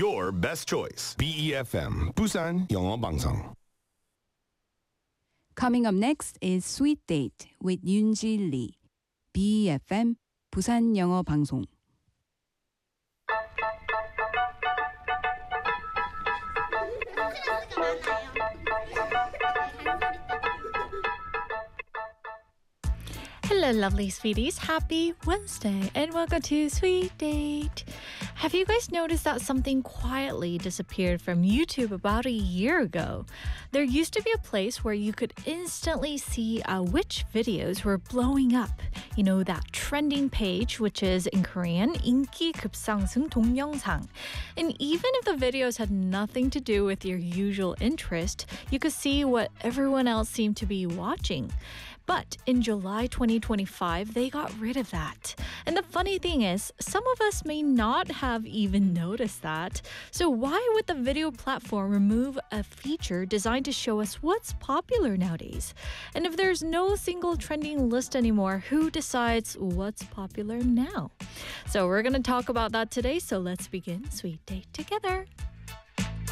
your best choice. BEFM 부산 영어 방송. Coming up next is Sweet Date with Yoonji Lee. BEFM 부산 영어 방송. Hello, lovely sweeties. Happy Wednesday and welcome to Sweet Date. Have you guys noticed that something quietly disappeared from YouTube about a year ago? There used to be a place where you could instantly see which videos were blowing up. You know, that trending page, which is in Korean, 인기 급상승 동영상. And even if the videos had nothing to do with your usual interest, you could see what everyone else seemed to be watching. But in July 2025, they got rid of that. And the funny thing is, some of us may not have even noticed that. So why would the video platform remove a feature designed to show us what's popular nowadays? And if there's no single trending list anymore, who decides what's popular now? So we're going to talk about that today. So let's begin Sweet Date together.